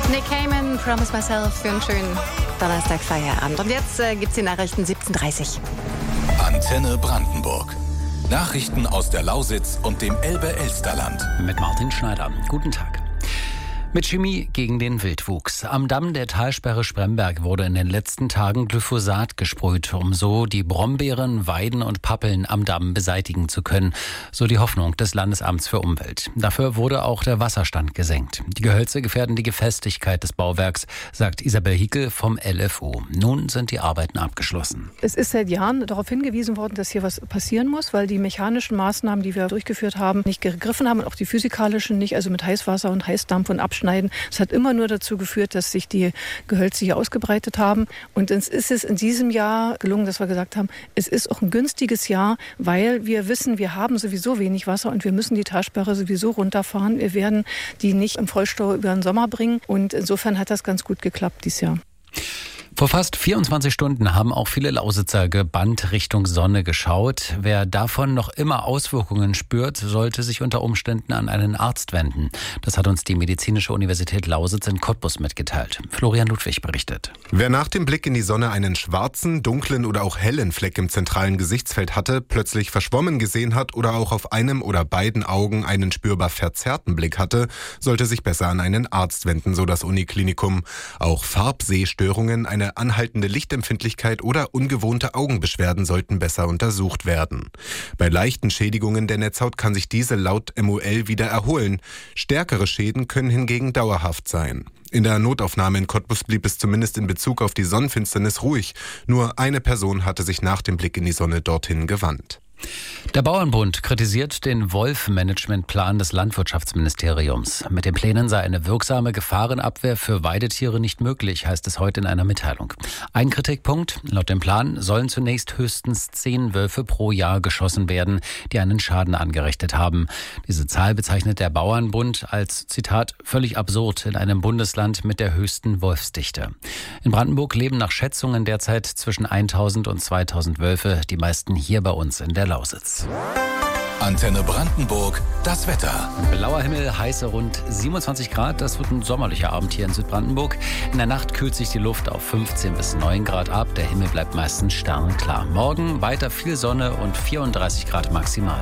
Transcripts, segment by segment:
Nick Cayman, Promise Myself für einen schönen Donnerstag-Feierabend. Und jetzt gibt's die Nachrichten 17:30. Antenne Brandenburg. Nachrichten aus der Lausitz und dem Elbe-Elsterland. Mit Martin Schneider. Guten Tag. Mit Chemie gegen den Wildwuchs. Am Damm der Talsperre Spremberg wurde in den letzten Tagen Glyphosat gesprüht, um so die Brombeeren, Weiden und Pappeln am Damm beseitigen zu können. So die Hoffnung des Landesamts für Umwelt. Dafür wurde auch der Wasserstand gesenkt. Die Gehölze gefährden die Gefestigkeit des Bauwerks, sagt Isabel Hickel vom LFO. Nun sind die Arbeiten abgeschlossen. Es ist seit Jahren darauf hingewiesen worden, dass hier was passieren muss, weil die mechanischen Maßnahmen, die wir durchgeführt haben, nicht gegriffen haben und auch die physikalischen nicht, also mit Heißwasser und Heißdampf und Abschneiden. Es hat immer nur dazu geführt, dass sich die Gehölze hier ausgebreitet haben. Und es ist es in diesem Jahr gelungen, dass wir gesagt haben, es ist auch ein günstiges Jahr, weil wir wissen, wir haben sowieso wenig Wasser und wir müssen die Talsperre sowieso runterfahren. Wir werden die nicht im Vollstau über den Sommer bringen. Und insofern hat das ganz gut geklappt dieses Jahr. Vor fast 24 Stunden haben auch viele Lausitzer gebannt Richtung Sonne geschaut. Wer davon noch immer Auswirkungen spürt, sollte sich unter Umständen an einen Arzt wenden. Das hat uns die Medizinische Universität Lausitz in Cottbus mitgeteilt. Florian Ludwig berichtet. Wer nach dem Blick in die Sonne einen schwarzen, dunklen oder auch hellen Fleck im zentralen Gesichtsfeld hatte, plötzlich verschwommen gesehen hat oder auch auf einem oder beiden Augen einen spürbar verzerrten Blick hatte, sollte sich besser an einen Arzt wenden, so das Uniklinikum. Auch Farbsehstörungen, eine anhaltende Lichtempfindlichkeit oder ungewohnte Augenbeschwerden sollten besser untersucht werden. Bei leichten Schädigungen der Netzhaut kann sich diese laut MOL wieder erholen. Stärkere Schäden können hingegen dauerhaft sein. In der Notaufnahme in Cottbus blieb es zumindest in Bezug auf die Sonnenfinsternis ruhig. Nur eine Person hatte sich nach dem Blick in die Sonne dorthin gewandt. Der Bauernbund kritisiert den Wolf-Management-Plan des Landwirtschaftsministeriums. Mit den Plänen sei eine wirksame Gefahrenabwehr für Weidetiere nicht möglich, heißt es heute in einer Mitteilung. Ein Kritikpunkt: Laut dem Plan sollen zunächst höchstens 10 Wölfe pro Jahr geschossen werden, die einen Schaden angerichtet haben. Diese Zahl bezeichnet der Bauernbund als, Zitat, völlig absurd in einem Bundesland mit der höchsten Wolfsdichte. In Brandenburg leben nach Schätzungen derzeit zwischen 1000 und 2000 Wölfe, die meisten hier bei uns in der Lausitz. Antenne Brandenburg, das Wetter. Blauer Himmel, heiße rund 27 Grad. Das wird ein sommerlicher Abend hier in Südbrandenburg. In der Nacht kühlt sich die Luft auf 15 bis 9 Grad ab. Der Himmel bleibt meistens sternenklar. Morgen weiter viel Sonne und 34 Grad maximal.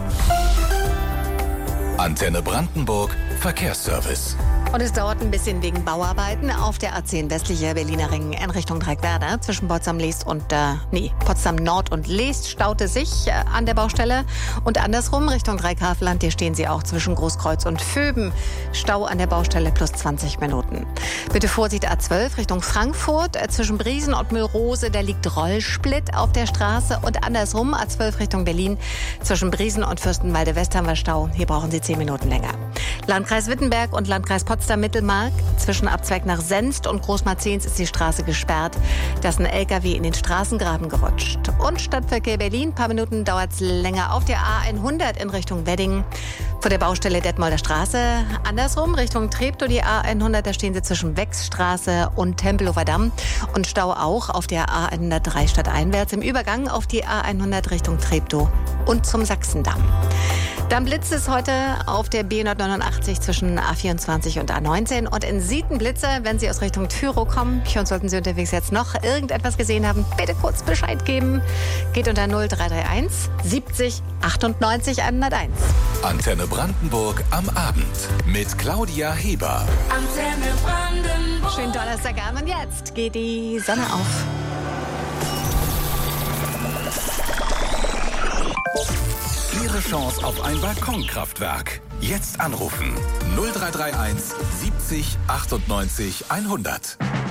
Antenne Brandenburg, Verkehrsservice. Und es dauert ein bisschen wegen Bauarbeiten auf der A10 westlicher Berliner Ring in Richtung Dreieckwerder. Zwischen Potsdam Nord und Leest staute sich an der Baustelle. Und andersrum Richtung Dreieckhavelland, hier stehen sie auch zwischen Großkreuz und Vöben. Stau an der Baustelle plus 20 Minuten. Bitte Vorsicht A12 Richtung Frankfurt. Zwischen Briesen und Mühlrose, da liegt Rollsplit auf der Straße. Und andersrum A12 Richtung Berlin. Zwischen Briesen und Fürstenwalde-West haben wir Stau. Hier brauchen Sie 10 Minuten länger. Landkreis Wittenberg und Landkreis Potsdam-Mittelmark. Zwischen Abzweig nach Senst und Großmarzens ist die Straße gesperrt. Da ist ein LKW in den Straßengraben gerutscht. Und Stadtverkehr Berlin. Ein paar Minuten dauert es länger auf der A100 in Richtung Wedding. Vor der Baustelle Detmolder Straße. Andersrum Richtung Treptow die A100. Da stehen sie zwischen Wechsstraße und Tempelhofer Damm. Und Stau auch auf der A103 stadteinwärts. Im Übergang auf die A100 Richtung Treptow und zum Sachsendamm. Dann blitzt es heute auf der B189 zwischen A24 und A19 und in Sietenblitze, wenn Sie aus Richtung Tyrow kommen. Und sollten Sie unterwegs jetzt noch irgendetwas gesehen haben, bitte kurz Bescheid geben. Geht unter 0331 70 98 101. Antenne Brandenburg am Abend mit Claudia Heber. Antenne Brandenburg. Schönen Donnerstagabend und jetzt geht die Sonne auf. Ihre Chance auf ein Balkonkraftwerk. Jetzt anrufen 0331 70 98 100.